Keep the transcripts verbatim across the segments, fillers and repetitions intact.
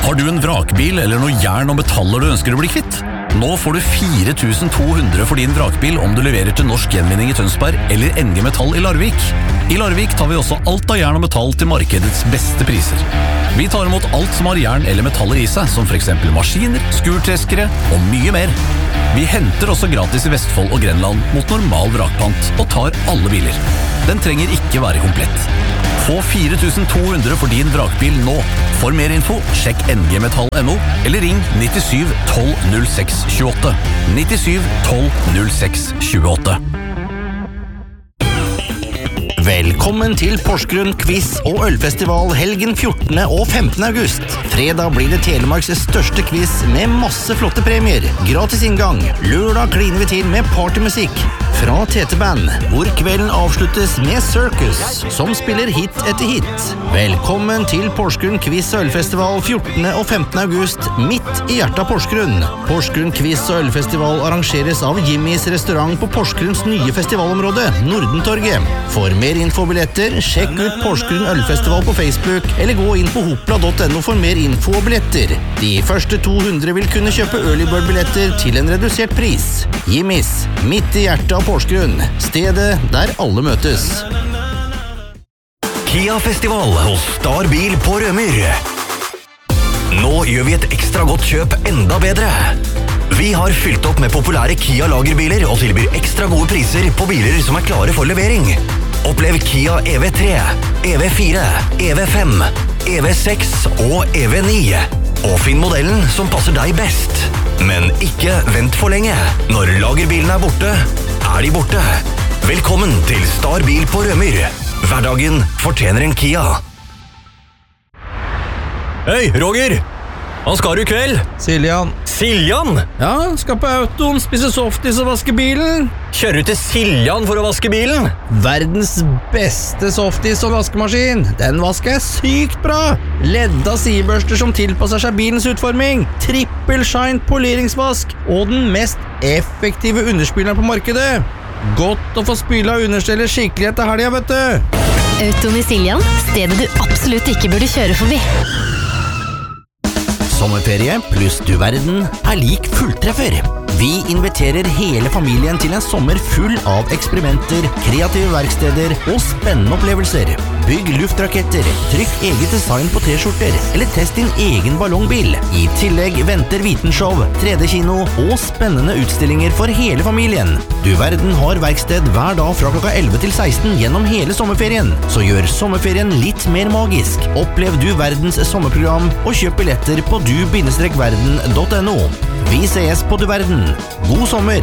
Har du en vrakbil eller noe jern og metaller du ønsker å bli kvitt? Nå får du fire tusen to hundre for din vrakbil om du leverer til Norsk Gjenvinning i Tønsberg eller N G Metall i Larvik. I Larvik tar vi også alt av jern og metall til markedets beste priser. Vi tar imot alt som har jern eller metaller i seg, som for eksempel maskiner, skurtreskere og mye mer. Vi henter også gratis i Vestfold og Grenland mot normal vrakpant og tar alle biler. Den trenger ikke være komplett. Få fire tusen to hundre for din vrakbil nå. For mer info, sjekk n g metall punktum n o eller ring nittisju tolv null seks tjueåtte. nittisju tolv null seks tjueåtte. Velkommen til Porsgrunn quiz og ølfestival helgen fjortende og femtende august. Fredag blir det Telemarks største quiz med masse flotte premier. Gratis inngang. Lørdag kliner vi til med partymusikk fra T T-band, hvor kvelden avsluttes med Circus, som spiller hit etter hit. Velkommen til Porsgrunn quiz og ølfestival fjortende og femtende august, midt i hjertet av Porsgrunn. Porsgrunn quiz og ølfestival arrangeres av Jimmys restaurant på Porsgrunns nye festivalområde, Nordentorget. For mer info og billetter, sjekk ut Porsgrunn Ølfestival på Facebook, eller gå inn på hopla punktum n o for mer info og billetter. De første to hundre vil kunne kjøpe Early Bird-billetter til en redusert pris. Jimmys, midt i hjertet av Porsgrunn, stedet der alle møtes. Kia-festival hos Star Bil på Rømyr. Nå gjør vi et ekstra godt kjøp enda bedre. Vi har fylt opp med populære Kia-lagerbiler og tilbyr ekstra gode priser på biler som er klare for levering. Opplev Kia E V tre, E V fire, E V fem, E V seks og E V ni. Og finn modellen som passer deg best. Men ikke vent for lenge. Når lagerbilen er borte, er de borte. Velkommen til Star Bil på Rømyr. Hverdagen fortjener en Kia. Hei, Roger! Hva skal du i kveld? Siljan. Siljan? Ja, skal på autoen, spise softis og vaske bilen. Kjører du til Siljan for å vaske bilen? Verdens beste softis og vaskemaskin. Den vasker jeg sykt bra. Ledda sidebørster som tilpasser seg bilens utforming. Trippel shine poleringsvask. Og den mest effektive underspilleren på markedet. Godt å få spyla understeller skikkelig etter helga, vet du. Autoen i Siljan, stedet du absolutt ikke burde kjøre forbi. Sommerferie pluss du verden er lik fulltreffer. Vi inviterer hele familien til en sommer full av eksperimenter, kreative verksteder og spennende opplevelser. Bygg luftraketter, trykk eget design på t-skjorter, eller test din egen ballongbil. I tillegg venter vitenshow, tre D-kino og spennende utstillinger for hele familien. Du verden har verksted hver dag fra klokka elleve til seksten gjennom hele sommerferien. Så gjør sommerferien litt mer magisk. Opplev Du verdens sommerprogram og kjøp billetter på du verden punktum no. Vi ses på Du verden. God sommer!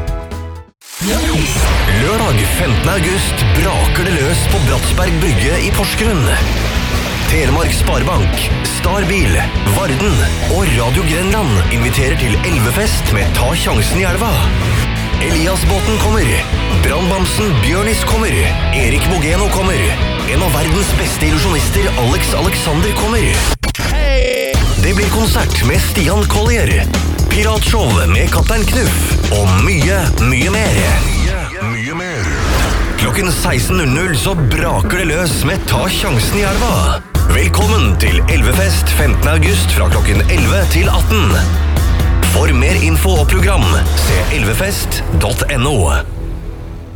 Lørdag femtende august braker det løs på Bratsberg brygge i Porsgrunn. Telemark Sparebank, Star Bil, Varden og Radio Grenland inviterer til elvefest med Ta sjansen i elva. Elias-båten kommer, Brandbamsen Bjørnis kommer, Erik Bogeno kommer, en av verdens beste illusjonister Alex Alexander kommer. Det blir konsert med Stian Collier, piratshow med Kaptein Knuff og mye, mye mer. Mye, mye mer. Klokken seksten null null så braker det løs med Ta sjansen i elva. Velkommen til elvefest femtende august fra klokken elleve til atten. For mer info og program, se elvefest punktum no.